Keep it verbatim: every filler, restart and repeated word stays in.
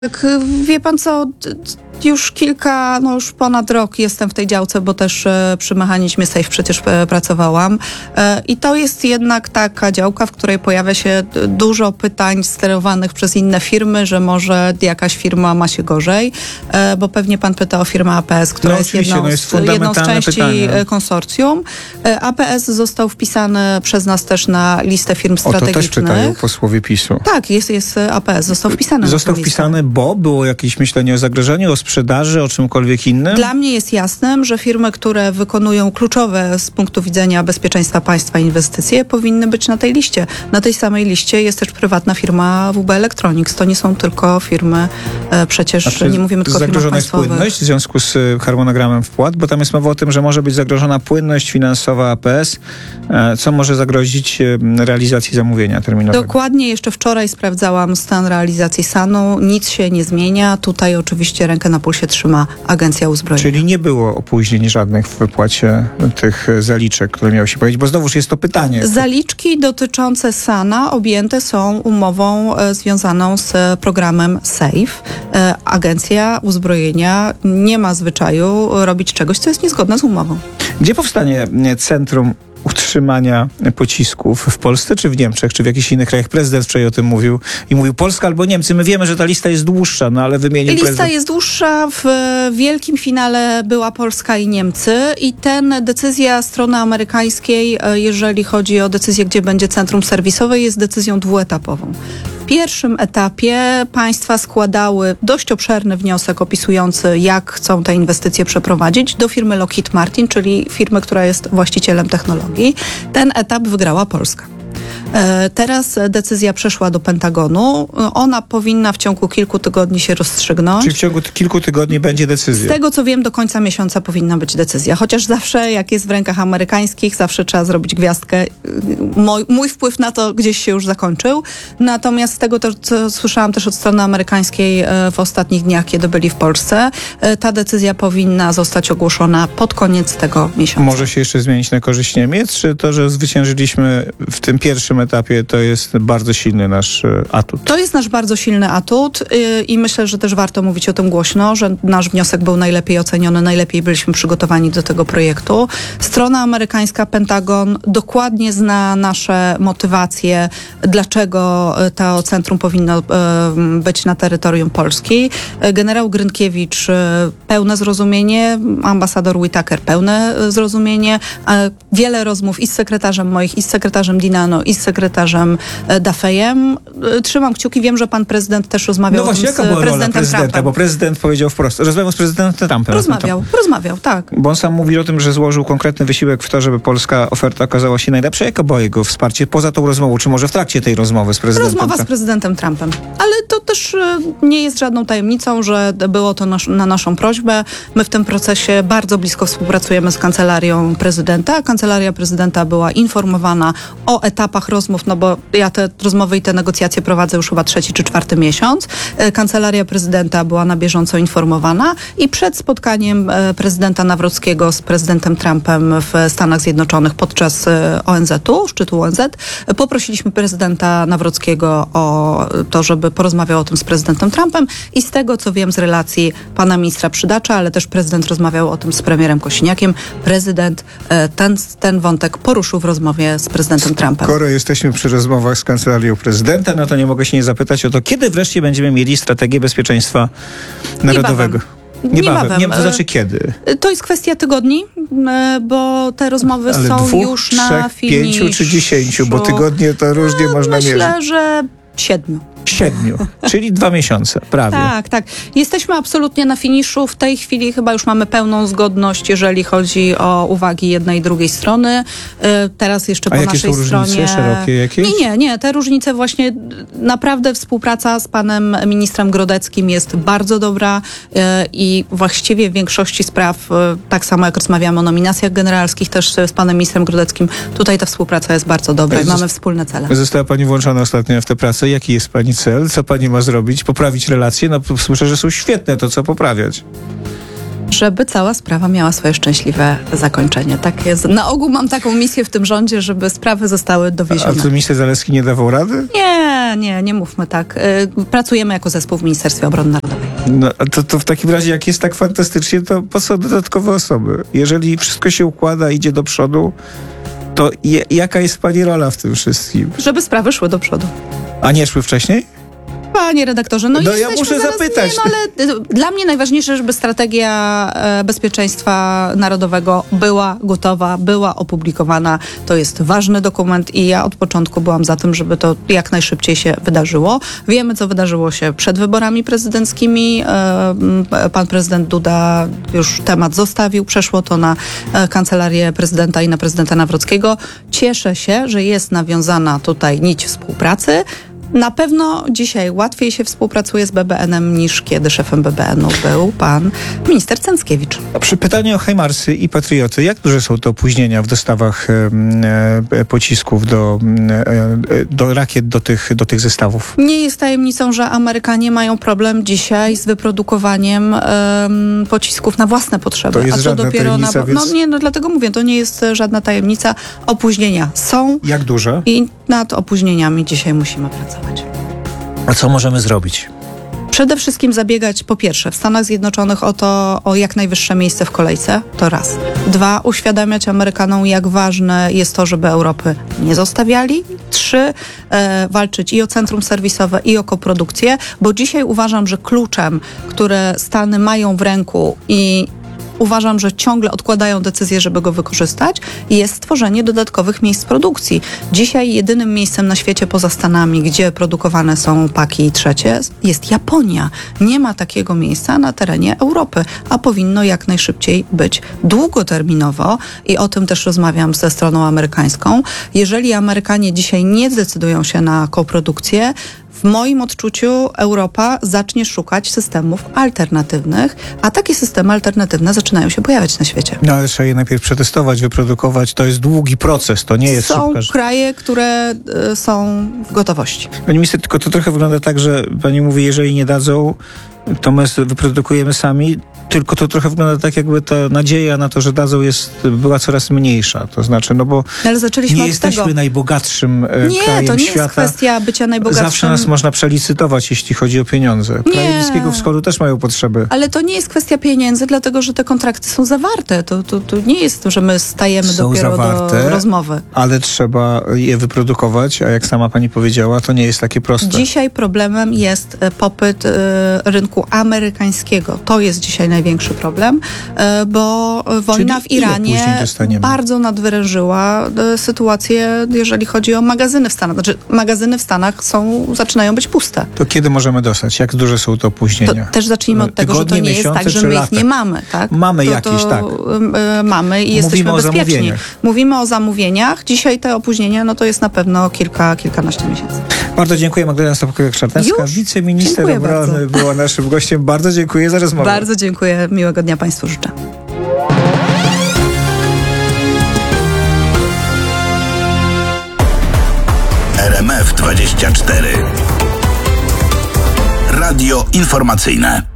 Tak, wie pan co, już kilka, no już ponad rok jestem w tej działce, bo też e, przy mechanizmie Safe przecież e, pracowałam e, i to jest jednak taka działka, w której pojawia się dużo pytań sterowanych przez inne firmy, że może jakaś firma ma się gorzej, e, bo pewnie pan pyta o firmę A P S, która no jest, jedną, no jest z, jedną z części pytanie. konsorcjum. E, A P S został wpisany przez nas też na listę firm strategicznych. O, to też czytają posłowie PiSu. Tak, jest, jest A P S, został wpisany. Został wpisany, bo było jakieś myślenie o zagrożeniu, o sprzedaży, o czymkolwiek innym? Dla mnie jest jasnym, że firmy, które wykonują kluczowe z punktu widzenia bezpieczeństwa państwa inwestycje, powinny być na tej liście. Na tej samej liście jest też prywatna firma W B Electronics. To nie są tylko firmy, e, przecież znaczy, nie mówimy tylko o firmach zagrożona państwowych. jest płynność w związku z harmonogramem wpłat, bo tam jest mowa o tym, że może być zagrożona płynność finansowa A P S, e, co może zagrozić e, realizacji zamówienia terminowego. Dokładnie. Jeszcze wczoraj sprawdzałam stan realizacji S A N-u. Nic się nie zmienia. Tutaj oczywiście rękę na pulsie trzyma Agencja Uzbrojenia. Czyli nie było opóźnień żadnych w wypłacie tych zaliczek, które miały się pojawić, bo znowuż jest to pytanie. Zaliczki dotyczące S A N-a objęte są umową e, związaną z programem Safe. E, Agencja Uzbrojenia nie ma zwyczaju robić czegoś, co jest niezgodne z umową. Gdzie powstanie centrum utrzymania pocisków? W Polsce czy w Niemczech, czy w jakichś innych krajach? Prezydent wczoraj o tym mówił i mówił Polska albo Niemcy. My wiemy, że ta lista jest dłuższa, no ale wymienił Lista prezydent. jest dłuższa. W wielkim finale była Polska i Niemcy i ten decyzja strony amerykańskiej, jeżeli chodzi o decyzję, gdzie będzie centrum serwisowe, jest decyzją dwuetapową. W pierwszym etapie państwa składały dość obszerny wniosek opisujący, jak chcą te inwestycje przeprowadzić, do firmy Lockheed Martin, czyli firmy, która jest właścicielem technologii. Ten etap wygrała Polska. Teraz decyzja przeszła do Pentagonu. Ona powinna w ciągu kilku tygodni się rozstrzygnąć. Czyli w ciągu kilku tygodni będzie decyzja? Z tego, co wiem, do końca miesiąca powinna być decyzja. Chociaż zawsze, jak jest w rękach amerykańskich, zawsze trzeba zrobić gwiazdkę. Mój, mój wpływ na to gdzieś się już zakończył. Natomiast z tego, to, co słyszałam też od strony amerykańskiej w ostatnich dniach, kiedy byli w Polsce, ta decyzja powinna zostać ogłoszona pod koniec tego miesiąca. Może się jeszcze zmienić na korzyść Niemiec? Czy to, że zwyciężyliśmy w tym pierwszym etapie, to jest bardzo silny nasz atut? To jest nasz bardzo silny atut yy, i myślę, że też warto mówić o tym głośno, że nasz wniosek był najlepiej oceniony, najlepiej byliśmy przygotowani do tego projektu. Strona amerykańska, Pentagon, dokładnie zna nasze motywacje, dlaczego to centrum powinno yy, być na terytorium Polski. Generał Grynkiewicz, yy, pełne zrozumienie, ambasador Whitaker, pełne zrozumienie. Yy, wiele rozmów i z sekretarzem moich, i z sekretarzem Dinano, i z sekretarzem Dafejem. Trzymam kciuki. Wiem, że pan prezydent też rozmawiał no właśnie, o tym jaka z była prezydentem rola prezydenta? Trumpem. Bo prezydent powiedział wprost. Rozmawiał z prezydentem Trumpem. Rozmawiał, rozmawiał, tak. Bo on sam mówi o tym, że złożył konkretny wysiłek w to, żeby polska oferta okazała się najlepsza. Jakie było jego wsparcie poza tą rozmową, czy może w trakcie tej rozmowy z prezydentem Rozmowa Trumpem? z prezydentem Trumpem. Ale to też nie jest żadną tajemnicą, że było to nasz, na naszą prośbę. My w tym procesie bardzo blisko współpracujemy z Kancelarią Prezydenta. Kancelaria Prezydenta była informowana o etapach rozmów, no bo ja te rozmowy i te negocjacje prowadzę już chyba trzeci czy czwarty miesiąc. Kancelaria Prezydenta była na bieżąco informowana i przed spotkaniem prezydenta Nawrockiego z prezydentem Trumpem w Stanach Zjednoczonych podczas O N Z-u, szczytu O N Z, poprosiliśmy prezydenta Nawrockiego o to, żeby porozmawiał o tym z prezydentem Trumpem i z tego, co wiem z relacji pana ministra Przydacza, ale też prezydent rozmawiał o tym z premierem Kosiniakiem, prezydent ten, ten wątek poruszył w rozmowie z prezydentem Trumpem. Skoro jesteśmy przy rozmowach z Kancelarią Prezydenta, no to nie mogę się nie zapytać o to, kiedy wreszcie będziemy mieli strategię bezpieczeństwa narodowego? Niebawem. Niebawem. Nie, to znaczy kiedy? To jest kwestia tygodni, bo te rozmowy Ale są dwóch, już na trzech, finiszu. pięciu czy dziesięciu, bo tygodnie to różnie no, można myślę, mierzyć. Myślę, że siedmiu. Siedmiu, czyli dwa miesiące, prawie. Tak, tak. Jesteśmy absolutnie na finiszu. W tej chwili chyba już mamy pełną zgodność, jeżeli chodzi o uwagi jednej i drugiej strony. Teraz jeszcze A po jakie naszej są stronie... różnice szerokie jakieś? Nie, nie, nie. Te różnice właśnie, naprawdę współpraca z panem ministrem Grodeckim jest bardzo dobra i właściwie w większości spraw, tak samo jak rozmawiamy o nominacjach generalskich, też z panem ministrem Grodeckim, tutaj ta współpraca jest bardzo dobra i mamy wspólne cele. Została pani włączona ostatnio w tę pracę. Jaki jest pani cel? Co pani ma zrobić? Poprawić relacje? No słyszę, że są świetne, to co poprawiać? Żeby cała sprawa miała swoje szczęśliwe zakończenie. Tak jest. Na ogół mam taką misję w tym rządzie, żeby sprawy zostały dowiezione. A to minister Zalewski nie dawał rady? Nie, nie, nie mówmy tak. Pracujemy jako zespół w Ministerstwie Obrony Narodowej. No, to, to w takim razie, jak jest tak fantastycznie, to po co dodatkowe osoby? Jeżeli wszystko się układa, idzie do przodu, to je, jaka jest pani rola w tym wszystkim? Żeby sprawy szły do przodu. A nie szły wcześniej? Panie redaktorze, no, No ja jesteśmy muszę zaraz, zapytać. Nie, no, ale dla mnie najważniejsze, żeby strategia e, bezpieczeństwa narodowego była gotowa, była opublikowana. To jest ważny dokument i ja od początku byłam za tym, żeby to jak najszybciej się wydarzyło. Wiemy, co wydarzyło się przed wyborami prezydenckimi. E, pan prezydent Duda już temat zostawił. Przeszło to na e, kancelarię prezydenta i na prezydenta Nawrockiego. Cieszę się, że jest nawiązana tutaj nić współpracy. Na pewno dzisiaj łatwiej się współpracuje z B B N-em niż kiedy szefem B B N-u był pan minister Cęckiewicz. A przy pytaniu o Hajmarsy i Patrioty, jak duże są to opóźnienia w dostawach e, e, pocisków do, e, do rakiet, do tych, do tych zestawów? Nie jest tajemnicą, że Amerykanie mają problem dzisiaj z wyprodukowaniem um, pocisków na własne potrzeby. To jest A co żadna dopiero tajemnica, na. więc... No nie, no dlatego mówię, to nie jest żadna tajemnica. Opóźnienia są. Jak duże? I nad opóźnieniami dzisiaj musimy pracować. A co możemy zrobić? Przede wszystkim zabiegać po pierwsze w Stanach Zjednoczonych o to, o jak najwyższe miejsce w kolejce, to raz. Dwa, uświadamiać Amerykanom, jak ważne jest to, żeby Europy nie zostawiali. Trzy, e, walczyć i o centrum serwisowe, i o koprodukcję, bo dzisiaj uważam, że kluczem, które Stany mają w ręku i uważam, że ciągle odkładają decyzję, żeby go wykorzystać, jest stworzenie dodatkowych miejsc produkcji. Dzisiaj jedynym miejscem na świecie poza Stanami, gdzie produkowane są paki trzecie, jest Japonia. Nie ma takiego miejsca na terenie Europy, a powinno jak najszybciej być długoterminowo i o tym też rozmawiam ze stroną amerykańską. Jeżeli Amerykanie dzisiaj nie zdecydują się na koprodukcję, w moim odczuciu Europa zacznie szukać systemów alternatywnych, a takie systemy alternatywne zaczynają się pojawiać na świecie. No ale trzeba je najpierw przetestować, wyprodukować. To jest długi proces, to nie jest Są szybka... kraje, które y, są w gotowości. Pani minister, tylko to trochę wygląda tak, że pani mówi, jeżeli nie dadzą, to my wyprodukujemy sami, tylko to trochę wygląda tak, jakby ta nadzieja na to, że dadzą, jest, była coraz mniejsza. To znaczy, no bo Ale zaczęliśmy nie od jesteśmy tego. najbogatszym e, Nie, krajem to nie świata. jest kwestia bycia najbogatszym. Zawsze nas można przelicytować, jeśli chodzi o pieniądze. Kraje Nie. Bliskiego Wschodu też mają potrzeby. Ale to nie jest kwestia pieniędzy, dlatego że te kontrakty są zawarte. To, to, to nie jest to, że my stajemy Są dopiero zawarte, do rozmowy. Ale trzeba je wyprodukować, a jak sama pani powiedziała, to nie jest takie proste. Dzisiaj problemem jest e, popyt e, rynku amerykańskiego. To jest dzisiaj największy problem, e, bo wojna Czyli w ile Iranie później dostaniemy? bardzo nadwyrężyła e, sytuację, jeżeli chodzi o magazyny w Stanach. Znaczy, magazyny w Stanach są, zaczynają być puste. To kiedy możemy dostać? Jak duże są to To opóźnienia? też zacznijmy od tego, że to Tygodnie, nie jest miesiące tak, że czy my lata? ich nie mamy. Tak? Mamy to, jakieś, to, tak. y, mamy i jesteśmy o bezpieczni. zamówieniach. Mówimy o zamówieniach. Dzisiaj te opóźnienia, no to jest na pewno kilka, kilkanaście miesięcy. Bardzo dziękuję. Magdalena Stopkowiak-Szarnecka, Już? wiceminister Dziękuję obrony, bardzo. była naszym gościem. Bardzo dziękuję za rozmowę. Bardzo dziękuję. Miłego dnia Państwu życzę. R M F dwadzieścia cztery. Radio informacyjne.